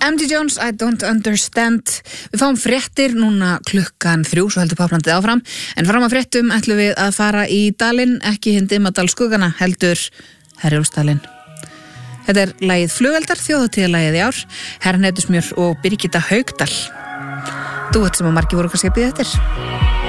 MD Jones, I don't understand. Við fáum fréttir núna klukkan 3, svo heldur Popplandið áfram. En fram að fréttum ætlum við að fara í dalinn, ekki hindi Immadal skuggana, heldur Herjólfsdalinn. Þetta er lagið Flugeldar, þjóðhátíðarlagið í ár, Herra Hnetusmjör og Birgitta Haukdal. Duett sem að margir voru kannski að bíða eftir.